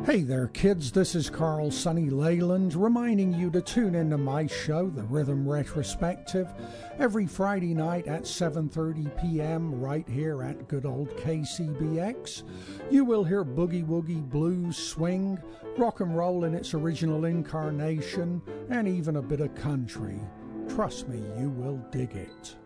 Hey there, kids. This is Carl Sonny Leyland reminding you to tune into my show, The Rhythm Retrospective, every Friday night at 7:30 p.m. right here at good old KCBX. You will hear boogie woogie, blues, swing, rock and roll in its original incarnation, and even a bit of country. Trust me, you will dig it.